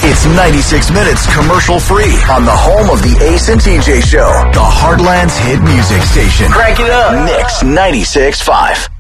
It's 96 minutes commercial-free on the home of the Ace and TJ Show, the Heartland's hit music station. Crank it up. Mix 96.5.